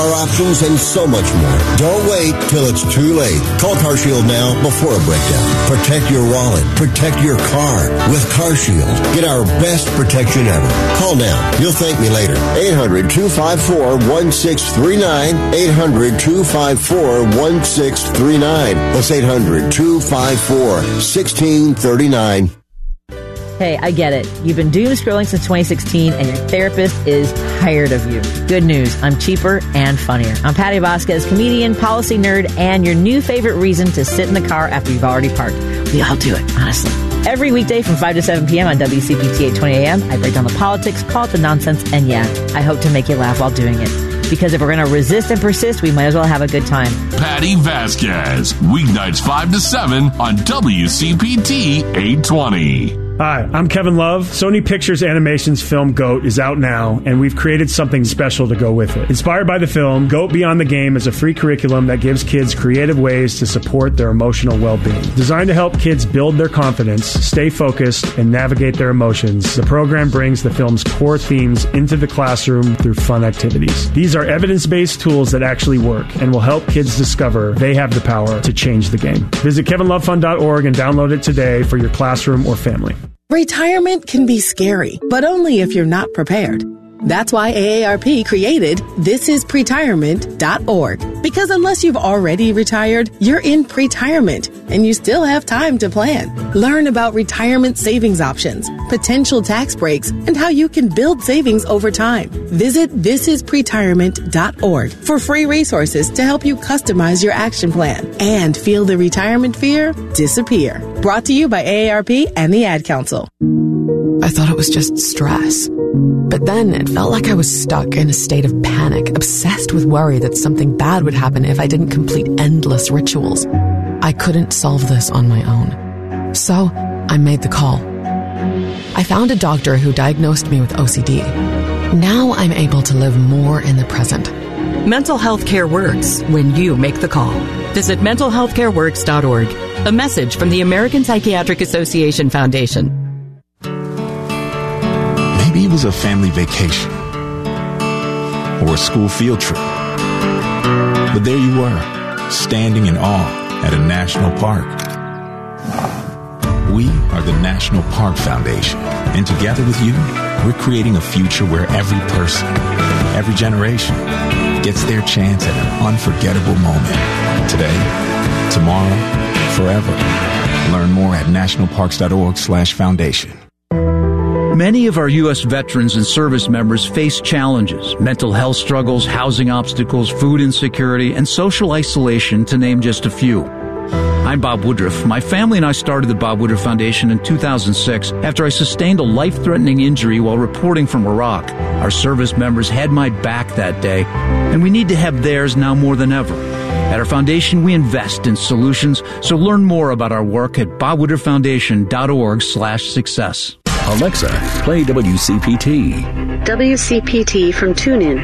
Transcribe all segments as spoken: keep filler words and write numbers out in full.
Our options and so much more. Don't wait till it's too late. Call CarShield now before a breakdown. Protect your wallet. Protect your car with CarShield. Get our best protection ever. Call now. You'll thank me later. eight hundred, two five four, one six three nine. eight hundred, two five four, one six three nine. That's eight hundred, two five four, one six three nine. Hey, I get it. You've been doom scrolling since twenty sixteen and your therapist is tired of you. Good news. I'm cheaper and funnier. I'm Patty Vasquez, comedian, policy nerd, and your new favorite reason to sit in the car after you've already parked. We all do it, honestly. Every weekday from five to seven p.m. on W C P T eight twenty a.m., I break down the politics, call it the nonsense, and yeah, I hope to make you laugh while doing it. Because if we're going to resist and persist, we might as well have a good time. Patty Vasquez, weeknights five to seven on W C P T eight twenty. Hi, I'm Kevin Love. Sony Pictures Animation's film GOAT is out now, and we've created something special to go with it. Inspired by the film, GOAT Beyond the Game is a free curriculum that gives kids creative ways to support their emotional well-being. Designed to help kids build their confidence, stay focused, and navigate their emotions, the program brings the film's core themes into the classroom through fun activities. These are evidence-based tools that actually work and will help kids discover they have the power to change the game. Visit kevin love fund dot org and download it today for your classroom or family. Retirement can be scary, but only if you're not prepared. That's why A A R P created this is pretirement dot org. Because unless you've already retired, you're in pretirement, and you still have time to plan. Learn about retirement savings options, potential tax breaks, and how you can build savings over time. Visit this is pretirement dot org for free resources to help you customize your action plan and feel the retirement fear disappear. Brought to you by A A R P and the Ad Council. I thought it was just stress. But then it felt like I was stuck in a state of panic, obsessed with worry that something bad would happen if I didn't complete endless rituals. I couldn't solve this on my own. So I made the call. I found a doctor who diagnosed me with O C D. Now I'm able to live more in the present. Mental health care works when you make the call. Visit mental health care works dot org. A message from the American Psychiatric Association Foundation. Maybe it was a family vacation or a school field trip. But there you were, standing in awe at a national park. We are the National Park Foundation, and together with you, we're creating a future where every person, every generation, gets their chance at an unforgettable moment. Today, tomorrow, forever. Learn more at national parks dot org slash foundation. Many of our U S veterans and service members face challenges, mental health struggles, housing obstacles, food insecurity, and social isolation, to name just a few. I'm Bob Woodruff. My family and I started the Bob Woodruff Foundation in two thousand six after I sustained a life-threatening injury while reporting from Iraq. Our service members had my back that day, and we need to have theirs now more than ever. At our foundation, we invest in solutions, so learn more about our work at bob woodruff foundation dot org slash success. Alexa, play W C P T. W C P T from TuneIn.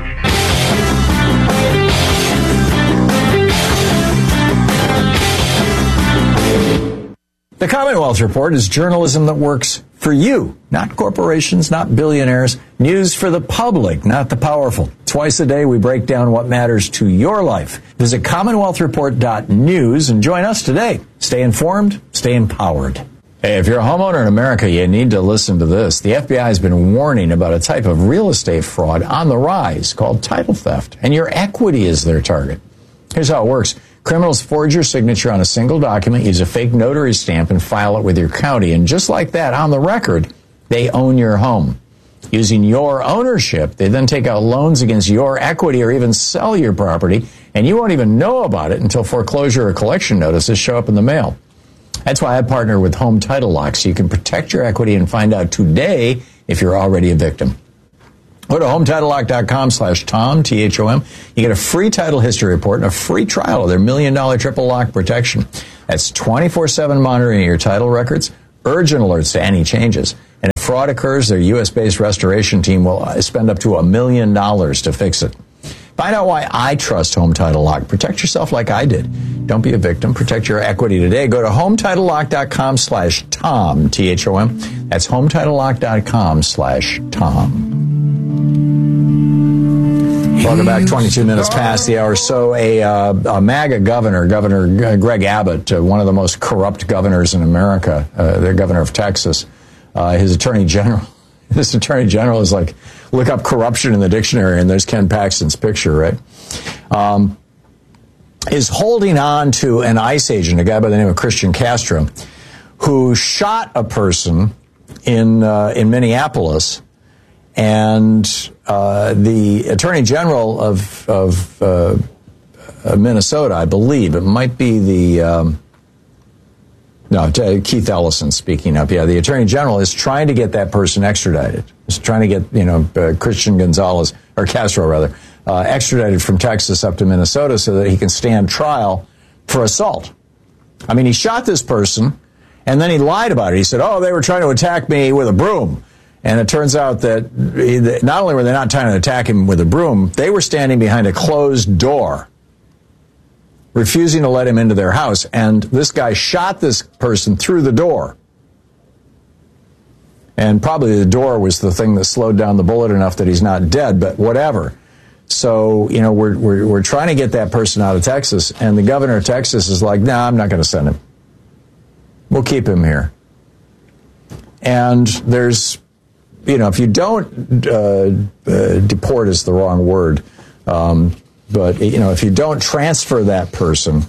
The Commonwealth Report is journalism that works for you, not corporations, not billionaires. News for the public, not the powerful. Twice a day, we break down what matters to your life. Visit commonwealth report dot news and join us today. Stay informed, stay empowered. Hey, if you're a homeowner in America, you need to listen to this. The F B I has been warning about a type of real estate fraud on the rise called title theft, and your equity is their target. Here's how it works. Criminals forge your signature on a single document, use a fake notary stamp, and file it with your county. And just like that, on the record, they own your home. Using your ownership, they then take out loans against your equity or even sell your property, and you won't even know about it until foreclosure or collection notices show up in the mail. That's why I partner with Home Title Lock, so you can protect your equity and find out today if you're already a victim. Go to home title lock dot com slash Tom, T H O M. You get a free title history report and a free trial of their million dollar triple lock protection. That's twenty-four seven monitoring your title records, urgent alerts to any changes. And if fraud occurs, their U S based restoration team will spend up to a million dollars to fix it. Find out why I trust Home Title Lock. Protect yourself like I did. Don't be a victim. Protect your equity today. Go to home title lock dot com slash Tom, T H O M. That's home title lock dot com slash Tom. Welcome back. twenty-two minutes past the hour. So a, uh, a MAGA governor, Governor Greg Abbott, uh, one of the most corrupt governors in America, uh, the governor of Texas, uh, his attorney general, his attorney general is like, look up corruption in the dictionary, and there's Ken Paxton's picture, right? Um, is holding on to an ICE agent, a guy by the name of Christian Castro, who shot a person in uh, in Minneapolis. And uh, the Attorney General of, of uh, Minnesota, I believe, it might be the, um, no, Keith Ellison speaking up. Yeah, the Attorney General is trying to get that person extradited. He's trying to get, you know, uh, Christian Gonzalez, or Castro rather, uh, extradited from Texas up to Minnesota so that he can stand trial for assault. I mean, he shot this person, and then he lied about it. He said, oh, they were trying to attack me with a broom. And it turns out that not only were they not trying to attack him with a broom, they were standing behind a closed door, refusing to let him into their house. And this guy shot this person through the door. And probably the door was the thing that slowed down the bullet enough that he's not dead, but whatever. So, you know, we're, we're, we're trying to get that person out of Texas, and the governor of Texas is like, nah, I'm not going to send him. We'll keep him here. And there's... You know, if you don't, uh, uh, deport is the wrong word, um, but, you know, if you don't transfer that person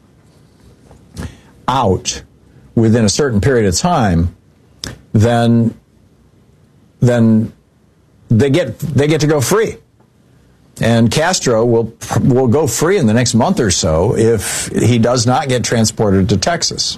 out within a certain period of time, then, then they get, they get to go free. And Castro will, will go free in the next month or so if he does not get transported to Texas.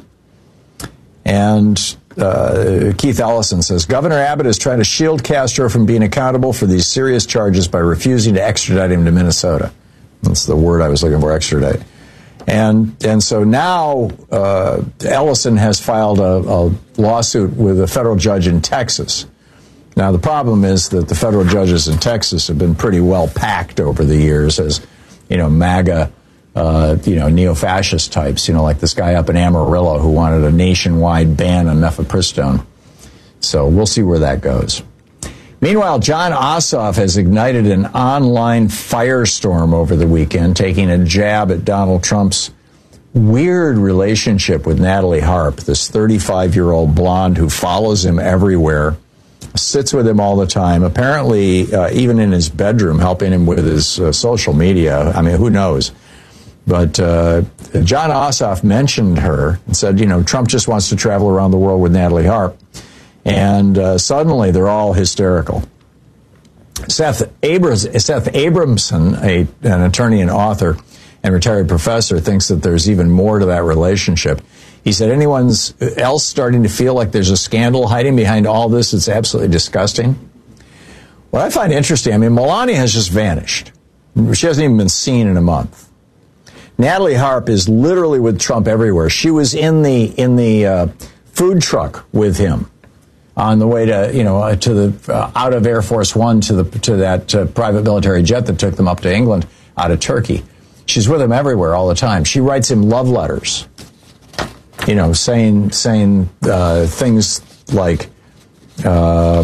And Uh, Keith Ellison says, Governor Abbott is trying to shield Castro from being accountable for these serious charges by refusing to extradite him to Minnesota. That's the word I was looking for, extradite. And and so now uh, Ellison has filed a, a lawsuit with a federal judge in Texas. Now, the problem is that the federal judges in Texas have been pretty well packed over the years as, you know, MAGA Uh, you know, neo-fascist types, you know, like this guy up in Amarillo who wanted a nationwide ban on mifepristone. So we'll see where that goes. Meanwhile, Jon Ossoff has ignited an online firestorm over the weekend, taking a jab at Donald Trump's weird relationship with Natalie Harp, this thirty-five-year-old blonde who follows him everywhere, sits with him all the time, apparently uh, even in his bedroom, helping him with his uh, social media. I mean, who knows? But uh, Jon Ossoff mentioned her and said, you know, Trump just wants to travel around the world with Natalie Harp. And uh, suddenly they're all hysterical. Seth, Abrams, Seth Abramson, a, an attorney and author and retired professor, thinks that there's even more to that relationship. He said, anyone else starting to feel like there's a scandal hiding behind all this? It's absolutely disgusting. What I find interesting, I mean, Melania has just vanished. She hasn't even been seen in a month. Natalie Harp is literally with Trump everywhere. She was in the in the uh, food truck with him on the way to you know uh, to the uh, out of Air Force One to the to that uh, private military jet that took them up to England out of Turkey. She's with him everywhere all the time. She writes him love letters, you know, saying saying uh, things like uh,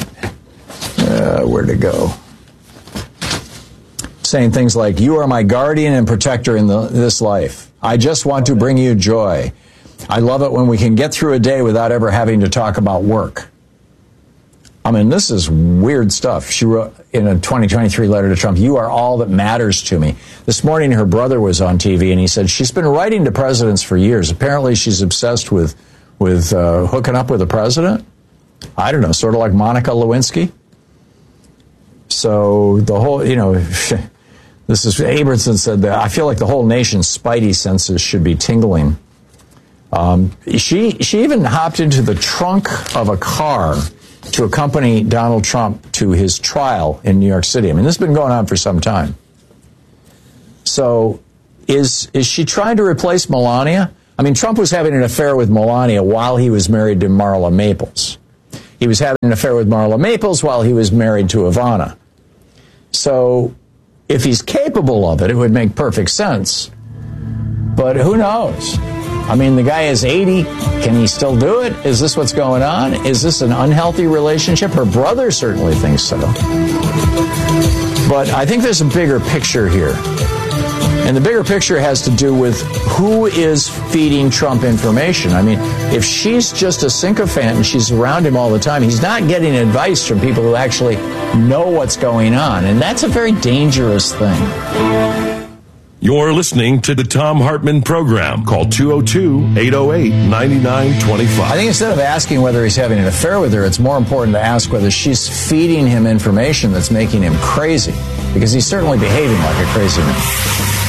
uh, where to go. Saying things like, you are my guardian and protector in the, this life. I just want to bring you joy. I love it when we can get through a day without ever having to talk about work. I mean, this is weird stuff. She wrote in a twenty twenty-three letter to Trump, you are all that matters to me. This morning, her brother was on T V, and he said she's been writing to presidents for years. Apparently, she's obsessed with, with uh, hooking up with a president. I don't know, sort of like Monica Lewinsky. So the whole, you know... This is, Abramson said that I feel like the whole nation's spidey senses should be tingling. Um, she she even hopped into the trunk of a car to accompany Donald Trump to his trial in New York City. I mean, this has been going on for some time. So is is she trying to replace Melania? I mean, Trump was having an affair with Melania while he was married to Marla Maples. He was having an affair with Marla Maples while he was married to Ivana. So if he's capable of it, it would make perfect sense. But who knows? I mean, the guy is eighty. Can he still do it? Is this what's going on? Is this an unhealthy relationship? Her brother certainly thinks so. But I think there's a bigger picture here. And the bigger picture has to do with who is feeding Trump information. I mean, if she's just a sycophant and she's around him all the time, he's not getting advice from people who actually know what's going on. And that's a very dangerous thing. You're listening to the Thom Hartmann Program. Call two oh two, eight oh eight, nine nine two five. I think instead of asking whether he's having an affair with her, it's more important to ask whether she's feeding him information that's making him crazy. Because he's certainly behaving like a crazy man.